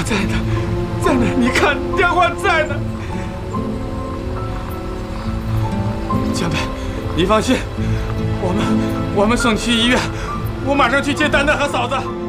在呢，在呢，你看电话在呢。前辈，你放心，我们送去医院，我马上去接丹丹和嫂子。